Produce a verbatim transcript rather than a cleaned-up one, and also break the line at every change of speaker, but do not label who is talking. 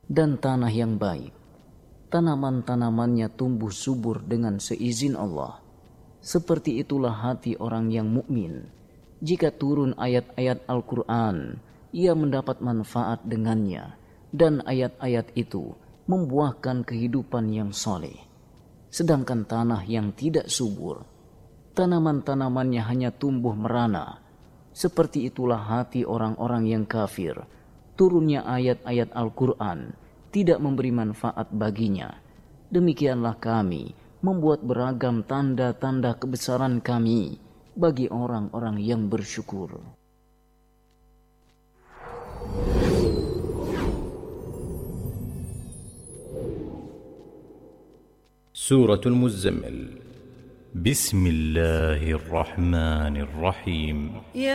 dan tanah yang baik. Tanaman-tanamannya tumbuh subur dengan seizin Allah. Seperti itulah hati orang yang mukmin. Jika turun ayat-ayat Al-Quran, ia mendapat manfaat dengannya, dan ayat-ayat itu membuahkan kehidupan yang soleh. Sedangkan tanah yang tidak subur, tanaman-tanamannya hanya tumbuh merana. Seperti itulah hati orang-orang yang kafir. Turunnya ayat-ayat Al-Quran tidak memberi manfaat baginya. Demikianlah kami membuat beragam tanda-tanda kebesaran kami bagi orang-orang yang bersyukur.
Suratul Muzammil. Bismillahirrahmanirrahim.